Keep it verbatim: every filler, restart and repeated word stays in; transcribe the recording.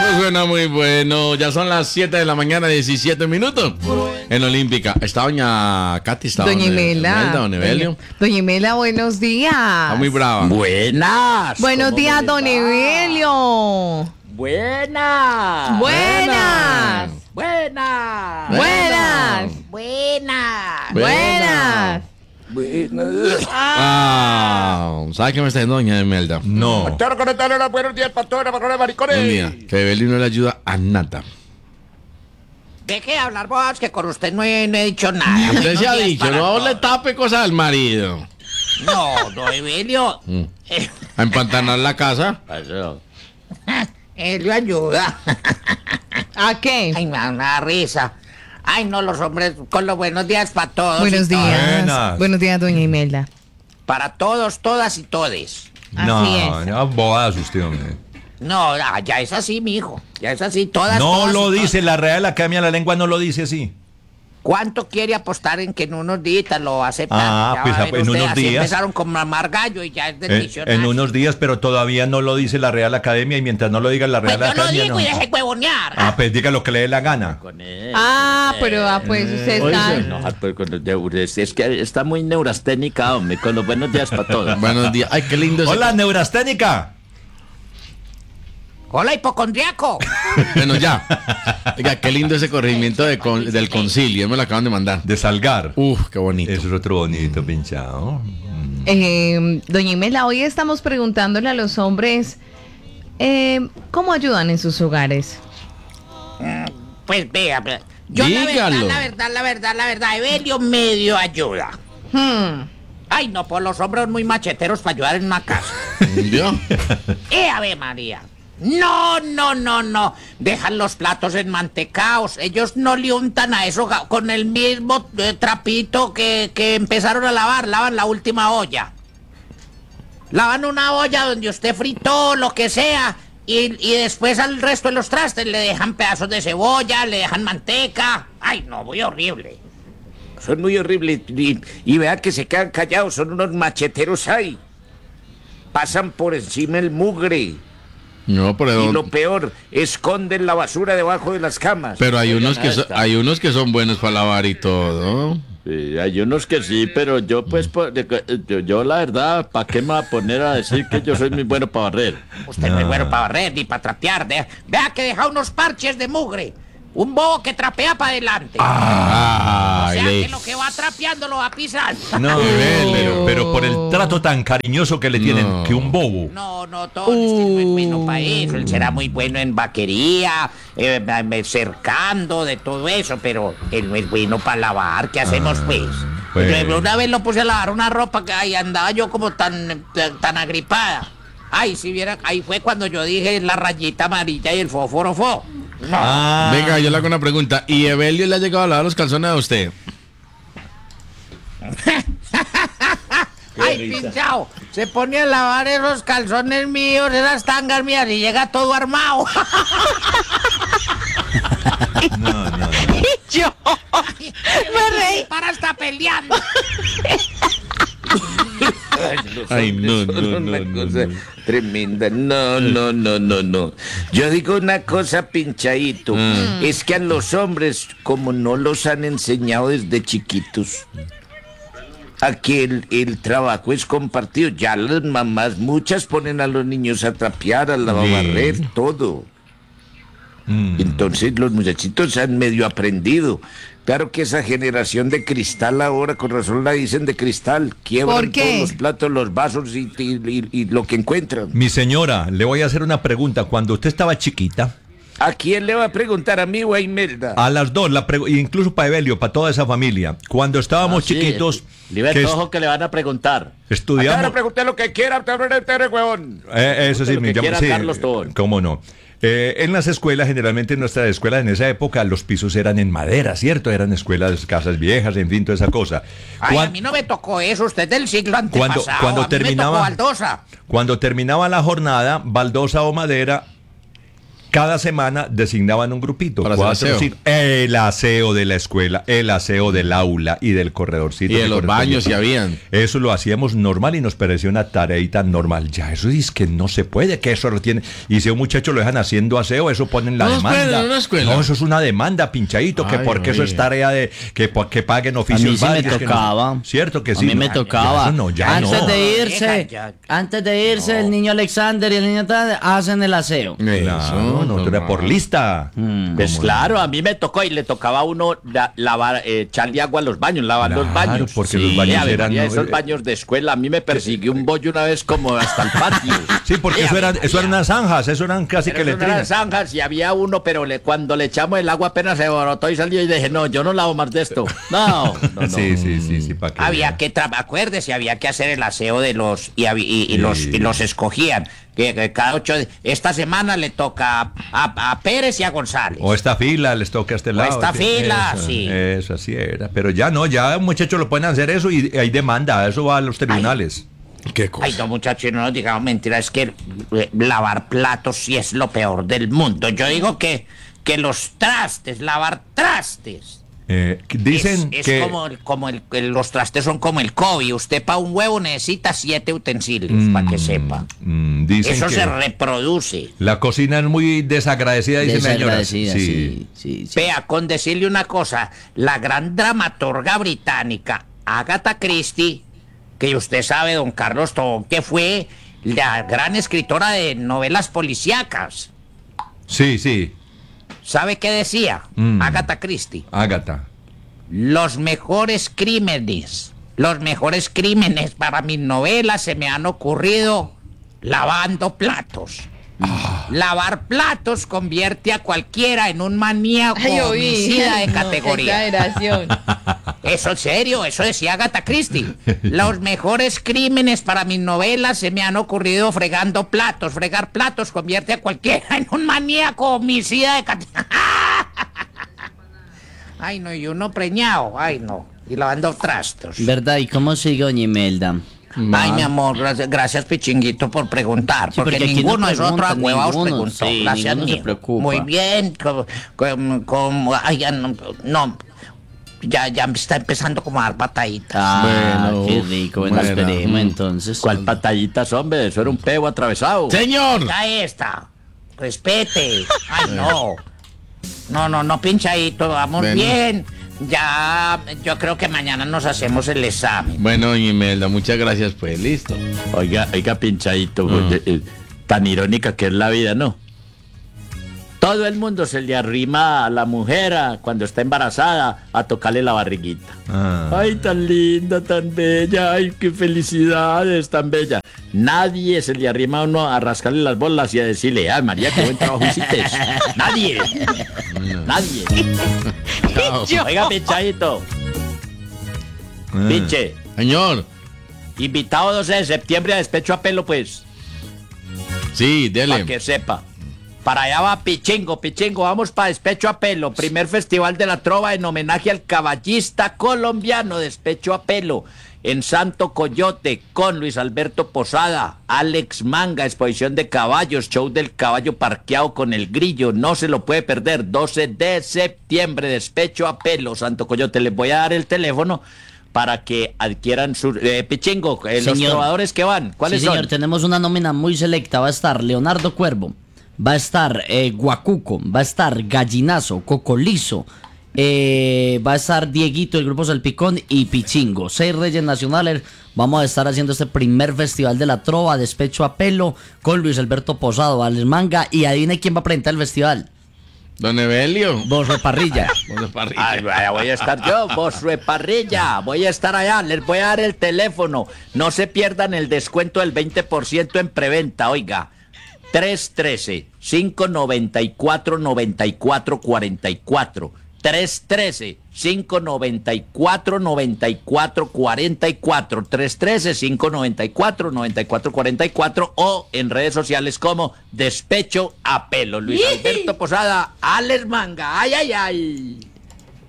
Eso suena muy bueno. Ya son las siete de la mañana, diecisiete minutos. En Olímpica. Está doña Katy, está doña Imela. Don Evelio. Doña Imela, buenos días. Está muy brava. Buenas. Buenos días, don Evelio. Buenas. Buenas. Buenas. Buenas. Buenas. Buenas. Buenas. Ah, ¿sabe qué me está diciendo doña Imelda? No. Buenos días, pastora, para maricones. Un día, que Evelio no le ayuda a nada. Deje de hablar vos, que con usted no he, no he dicho nada. Usted Buenos se ha días dicho, para no todos. le tape cosas al marido. No, no, Evelio. Mm. Eh, A empantanar la casa. Él le ayuda. ¿A qué? Ay, me da una risa. Ay, no, los hombres, con los buenos días para todos. Buenos y todas. días. Buenas. Buenos días, doña Imelda. Para todos, todas y todes. No, Así es. no, bobadas usted, hombre. No, ah, ya es así, mijo. Ya es así, todas. No todas y lo todas. dice, la Real Academia de la Lengua no lo dice así. ¿Cuánto quiere apostar en que en unos días lo aceptan? Ah, Ya pues, va a ver en usted, unos así días. empezaron con mamar gallo y ya es del Eh, diccionario. en unos días, pero todavía no lo dice la Real Academia y mientras no lo diga la Pues Real yo lo Academia digo no. y deje huevonear. Ah, pues diga lo que le dé la gana. Ah, pero ah, pues usted está... No, pues, con los de- es, es que está muy neurasténica, hombre, con los buenos días para todos. Buenos días. Ay, qué lindo ese- Hola, neurasténica. Hola, hipocondriaco. Bueno, ya. Oiga, qué lindo ese corregimiento de con- del concilio. Me lo acaban de mandar. De Salgar. Uf, qué bonito. Eso es otro bonito, pinchado. Eh, doña Imela, hoy estamos preguntándole a los hombres eh, ¿cómo ayudan en sus hogares? Pues vea, vea. Yo la verdad, Dígalo. la verdad, la verdad, la verdad, Evelio medio ayuda. Hmm. Ay, no, pues los hombres muy macheteros para ayudar en una casa. ¿Vio? ¡Eh, Ave María! No, no, no, no. Dejan los platos enmantecados. Ellos no le untan a eso ga- con el mismo eh, trapito que, que empezaron a lavar. Lavan la última olla. Lavan una olla donde usted fritó, lo que sea. Y, y después al resto de los trastes le dejan pedazos de cebolla, le dejan manteca. Ay, no, muy horrible. Son muy horribles. Y, y vean que se quedan callados. Son unos macheteros ahí. Pasan por encima el mugre. No, pero, Y lo peor, esconden la basura debajo de las camas. pero hay unos que nada so- está. hay unos que son buenos para lavar y todo. Sí, hay unos que sí, pero yo pues, por- de- yo, yo la verdad, ¿para qué me voy a poner a decir que yo soy muy bueno para barrer? Usted no es bueno para barrer ni para trapear. de- Vea que deja unos parches de mugre. Un bobo que trapea para adelante. Ah, o sea le- que lo que va trapeando lo va pisando. No, pero, pero por el trato tan cariñoso que le tienen, No. que un bobo. No, no, todo este no es bueno para eso. Él será muy bueno en vaquería, eh, eh, cercando, de todo eso, pero él no es bueno para lavar. ¿Qué hacemos, pues? pues. Yo una vez lo puse a lavar una ropa que ahí andaba yo como tan, tan, tan agripada. Ay, si viera, ahí fue cuando yo dije la rayita amarilla y el fósforo fo. No. Ah, Venga, yo le hago una pregunta. ¿Y Evelio le ha llegado a lavar los calzones a usted? Ay, pinchao, se pone a lavar esos calzones míos, esas tangas mías y llega todo armado. no, no, no. Yo me reí. Para estar peleando. Ay, no, no, no, una no, cosa no. tremenda. No, no, no, no, no. Yo digo una cosa, pinchadito. Mm. Es que a los hombres, como no los han enseñado desde chiquitos, a que el, el trabajo es compartido. Ya las mamás, muchas ponen a los niños a trapear, a lavar, todo. Mm. Entonces los muchachitos han medio aprendido. Claro que esa generación de cristal ahora, con razón la dicen de cristal, quiebran ¿Por qué? todos los platos, los vasos y, y- y- y lo que encuentran. Mi señora, le voy a hacer una pregunta. Cuando usted estaba chiquita, ¿A quién le va a preguntar? ¿A mí o a Imelda? a las dos, la pregu- incluso para Evelio, para toda esa familia, cuando estábamos Ah, sí, chiquitos, Liberto, que ojo que le van a preguntar. Ahora estudiamos... pregunté lo que quiera, te abriré el huevón. Eh, eso sí, Lo me que llamo, quiera sí, Carlos Tobón. cómo no. Eh, en las escuelas, generalmente en nuestras escuelas en esa época, los pisos eran en madera, ¿cierto? Eran escuelas, casas viejas, en fin, toda esa cosa. Ay, Cuan- a mí no me tocó eso, usted es del siglo Cuando- antepasado. cuando a mí terminaba- me tocó baldosa. Cuando terminaba la jornada, baldosa o madera, cada semana designaban un grupito. Para hacer cuatro, aseo. cinco, el aseo de la escuela, el aseo del aula y del corredorcito. Y de que los baños si correspondía. habían. Eso lo hacíamos normal y nos pareció una tareita normal. Ya, eso es que no se puede, que eso lo tiene. Y si a un muchacho lo dejan haciendo aseo, eso ponen la No se puede demanda. en una escuela. No, eso es una demanda, pinchadito, que Ay, porque eso oye. es tarea de que, por- que paguen A oficios mí sí me varios, que no- tocaba. Cierto que A sí. mí me Ya, tocaba. eso no, ya antes no. de irse, Deja ya. antes de irse, el niño Alexander y el niño tal hacen el aseo. Claro, no, tú eres por lista. Pues ¿Cómo claro, a mí me tocó y le tocaba a uno la- lavar, eh, echarle agua a los baños, lavar los Claro, baños. porque los baños Ave eran- María, esos eh, baños de escuela, a mí me persiguió un bollo una vez como hasta el patio. Sí, porque eso, Ave eran, eso eran María. unas zanjas, eso eran casi Pero que eso no eran letrinas. zanjas y había uno, pero le, cuando le echamos el agua apenas se borotó y salió y dije, no, yo no lavo más de esto. No, no, no. Sí, sí, sí, sí, para que Había vean. que, tra- acuérdese, había que hacer el aseo de los, y, hab- y- y los, y los escogían. Que, que cada ocho, di- esta semana le toca a, a- a Pérez y a González. O esta fila les toca a este lado. esta sí. fila, Eso, sí. Eso así era. Pero ya no, ya muchachos lo pueden hacer eso y hay demanda, eso va a los tribunales. Qué cosa. Ay, no, muchachos, no nos digamos mentiras, es que eh, lavar platos sí es lo peor del mundo. Yo digo que, que los trastes, lavar trastes. Eh, dicen es, es que como, el- como el, el- los trastes son como el COVID. Usted para un huevo necesita siete utensilios, para que sepa. mm, dicen Eso que se reproduce. la cocina es muy desagradecida, dicen las señoras. Desagradecida, sí, sí, sí. Vea, con decirle una cosa, la gran dramaturga británica Agatha Christie, que usted sabe, don Carlos Tobón, que fue la gran escritora de novelas policíacas. Sí, sí. ¿Sabe qué decía Mm. Agatha Christie? Ágata. Los mejores crímenes, los mejores crímenes para mis novelas se me han ocurrido lavando platos. Lavar platos convierte a cualquiera en un maníaco Ay, oí. homicida de No, categoría. exageración. Eso en serio, eso decía Agatha Christie. Los mejores crímenes para mis novelas se me han ocurrido fregando platos. Fregar platos convierte a cualquiera en un maníaco homicida de categoría. Ay, no, y uno preñado, ay, no. Y lavando trastos. ¿Verdad? ¿Y cómo sigue doña Imelda? Ay, mi amor, gracias, gracias Pichinguito por preguntar, Sí, porque, porque aquí no ninguno de esos otros preguntan, huevados ninguno, preguntó. sí, Gracias, ninguno se mijo. preocupa. Muy bien, como, como, como- ay, ya no, no, ya, ya me está empezando como a dar pataditas. Ah, Bueno, qué uf, rico. Bueno, buena. esperemos entonces. ¿Cuál patallitas, hombre? Eso era un pego atravesado. Señor. Ya esta, respete. Ay, no. No, no, no, pinchadito, vamos Bueno. bien. Ya, yo creo que mañana nos hacemos el examen. Bueno, doña Imelda, muchas gracias, pues, listo. Oiga, oiga, pinchadito, Mm. eh, eh, tan irónica que es la vida, ¿no? Todo el mundo se le arrima a la mujer a- cuando está embarazada a tocarle la barriguita. Ah. Ay, tan linda, tan bella, ay, qué felicidades, tan bella. Nadie se le arrima a uno a rascarle las bolas y a decirle, ay, María, qué buen trabajo hiciste. Nadie. Nadie. Oiga, pinchadito. Ah. Pinche. Señor. Invitado doce de septiembre a Despecho a Pelo, pues. Sí, Para dele. que sepa. Para allá va Pichingo, Pichingo, vamos para Despecho a Pelo, primer festival de la trova en homenaje al caballista colombiano Despecho a Pelo, en Santo Coyote, con Luis Alberto Posada, Alex Manga, exposición de caballos, show del caballo parqueado con el grillo, no se lo puede perder, doce de septiembre, Despecho a Pelo, Santo Coyote. Les voy a dar el teléfono para que adquieran su... Eh, Pichingo, eh, los Señor. trovadores que van, ¿cuáles Sí, señor, son? tenemos una nómina muy selecta. Va a estar Leonardo Cuervo, va a estar eh, Guacuco, va a estar Gallinazo, Cocolizo, eh, va a estar Dieguito, el grupo Salpicón y Pichingo. Seis reyes nacionales. Vamos a estar haciendo este primer festival de la trova, Despecho a Pelo, con Luis Alberto Posado, Alex Manga. Y adivine quién va a presentar el festival. Don Evelio. Vos de Parrilla. Vos de parrilla. Ay, vaya, voy a estar yo, Bosue Parrilla, voy a estar allá, les voy a dar el teléfono, no se pierdan el descuento del veinte por ciento en preventa, oiga, tres uno tres, cinco nueve cuatro, nueve cuatro cuatro cuatro, tres uno tres, cinco nueve cuatro, nueve cuatro cuatro cuatro, tres uno tres, cinco nueve cuatro, nueve cuatro cuatro cuatro o en redes sociales como Despecho a Pelo. Luis Alberto Posada, Alex Manga, ay, ay, ay.